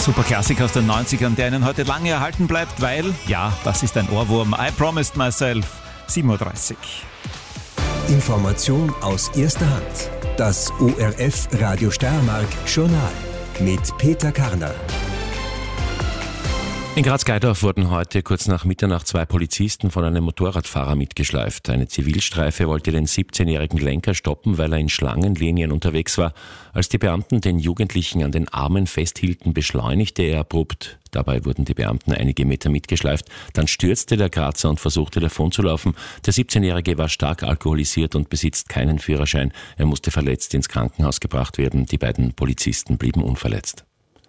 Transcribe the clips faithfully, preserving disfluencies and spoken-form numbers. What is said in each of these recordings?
Super Klassiker aus den neunzigern, der Ihnen heute lange erhalten bleibt, weil, ja, das ist ein Ohrwurm. I Promised Myself, sieben Uhr dreißig. Information aus erster Hand. Das O R F Radio Steiermark Journal mit Peter Karner. In Graz-Geidorf wurden heute kurz nach Mitternacht zwei Polizisten von einem Motorradfahrer mitgeschleift. Eine Zivilstreife wollte den siebzehnjährigen Lenker stoppen, weil er in Schlangenlinien unterwegs war. Als die Beamten den Jugendlichen an den Armen festhielten, beschleunigte er abrupt. Dabei wurden die Beamten einige Meter mitgeschleift. Dann stürzte der Grazer und versuchte davonzulaufen. Der siebzehnjährige war stark alkoholisiert und besitzt keinen Führerschein. Er musste verletzt ins Krankenhaus gebracht werden. Die beiden Polizisten blieben unverletzt.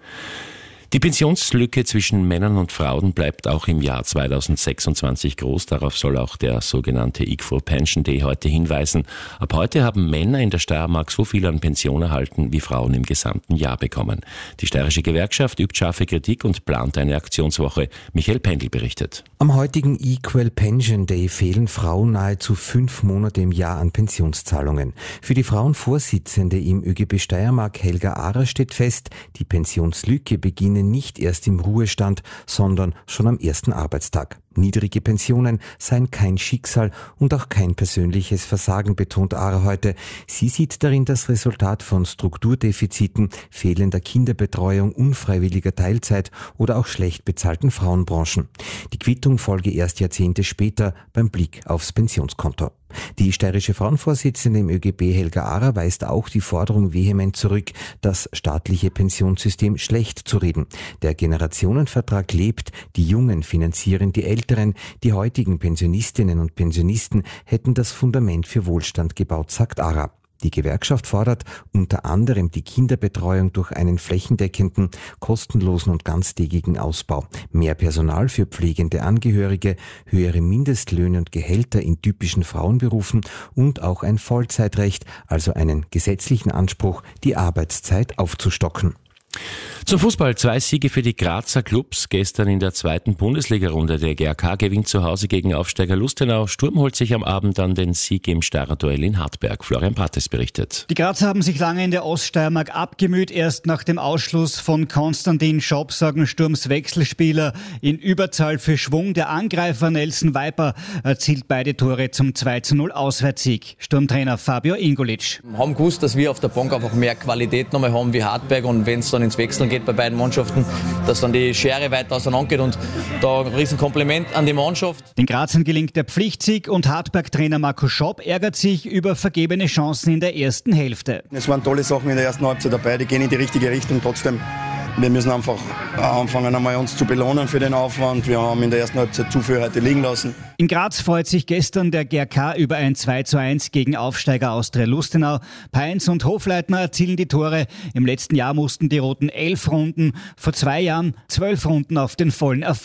Die Pensionslücke zwischen Männern und Frauen bleibt auch im Jahr zweitausendsechsundzwanzig groß. Darauf soll auch der sogenannte Equal Pension Day heute hinweisen. Ab heute haben Männer in der Steiermark so viel an Pension erhalten, wie Frauen im gesamten Jahr bekommen. Die steirische Gewerkschaft übt scharfe Kritik und plant eine Aktionswoche. Michael Pendl berichtet. Am heutigen Equal Pension Day fehlen Frauen nahezu fünf Monate im Jahr an Pensionszahlungen. Für die Frauenvorsitzende im ÖGB Steiermark, Helga Ahrer, steht fest, die Pensionslücke beginne nicht erst im Ruhestand, sondern schon am ersten Arbeitstag. Niedrige Pensionen seien kein Schicksal und auch kein persönliches Versagen, betont Ahrer heute. Sie sieht darin das Resultat von Strukturdefiziten, fehlender Kinderbetreuung, unfreiwilliger Teilzeit oder auch schlecht bezahlten Frauenbranchen. Die Quittung folge erst Jahrzehnte später beim Blick aufs Pensionskonto. Die steirische Frauenvorsitzende im ÖGB, Helga Ahrer, weist auch die Forderung vehement zurück, das staatliche Pensionssystem schlecht zu reden. Der Generationenvertrag lebt, die Jungen finanzieren die Älteren, die heutigen Pensionistinnen und Pensionisten hätten das Fundament für Wohlstand gebaut, sagt Ahrer. Die Gewerkschaft fordert unter anderem die Kinderbetreuung durch einen flächendeckenden, kostenlosen und ganztägigen Ausbau, mehr Personal für pflegende Angehörige, höhere Mindestlöhne und Gehälter in typischen Frauenberufen und auch ein Vollzeitrecht, also einen gesetzlichen Anspruch, die Arbeitszeit aufzustocken. Zum Fußball, zwei Siege für die Grazer Clubs. Gestern in der zweiten Bundesliga-Runde. Der G A K gewinnt zu Hause gegen Aufsteiger Lustenau. Sturm holt sich am Abend dann den Sieg im Steirer Duell in Hartberg. Florian Prates berichtet. Die Grazer haben sich lange in der Oststeiermark abgemüht. Erst nach dem Ausschluss von Konstantin Schopp sorgen Sturms Wechselspieler in Überzahl für Schwung. Der Angreifer Nelson Viper erzielt beide Tore zum zwei zu null Auswärtssieg. Sturmtrainer Fabio Ingolic. Wir haben gewusst, dass wir auf der Bank einfach mehr Qualität nochmal haben wie Hartberg, und wenn es dann ins Wechseln geht bei beiden Mannschaften, dass dann die Schere weiter auseinander geht, und da ein riesen Kompliment an die Mannschaft. Den Grazern gelingt der Pflichtsieg und Hartberg-Trainer Marco Schopp ärgert sich über vergebene Chancen in der ersten Hälfte. Es waren tolle Sachen in der ersten Halbzeit dabei, die gehen in die richtige Richtung. Trotzdem, wir müssen einfach anfangen, einmal uns zu belohnen für den Aufwand. Wir haben in der ersten Halbzeit zu viel heute liegen lassen. In Graz freut sich gestern der G A K über ein zwei zu eins gegen Aufsteiger Austria Lustenau. Peins und Hofleitner erzielen die Tore. Im letzten Jahr mussten die Roten elf Runden, vor zwei Jahren zwölf Runden auf den vollen Erfolg